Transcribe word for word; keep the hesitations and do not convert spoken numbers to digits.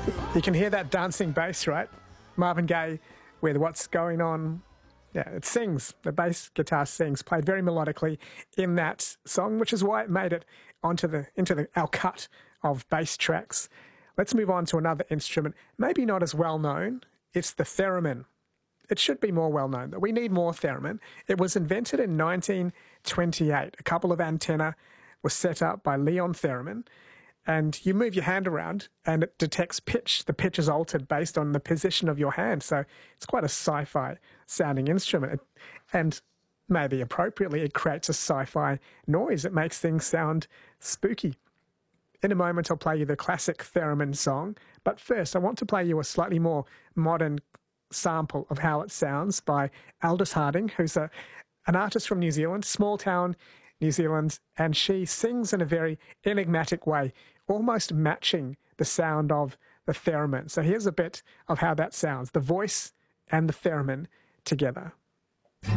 You can hear that dancing bass, right? Marvin Gaye with What's Going On. Yeah, it sings. The bass guitar sings, played very melodically in that song, which is why it made it onto the into the our cut of bass tracks. Let's move on to another instrument, maybe not as well known. It's the theremin. It should be more well known, but we need more theremin. It was invented in nineteen twenty-eight. A couple of antennae were set up by Leon Theremin, and you move your hand around and it detects pitch. The pitch is altered based on the position of your hand. So it's quite a sci-fi sounding instrument. And maybe appropriately, it creates a sci-fi noise. It makes things sound spooky. In a moment, I'll play you the classic theremin song. But first, I want to play you a slightly more modern sample of how it sounds by Aldous Harding, who's a, an artist from New Zealand, small town New Zealand, and she sings in a very enigmatic way, almost matching the sound of the theremin. So here's a bit of how that sounds, the voice and the theremin together.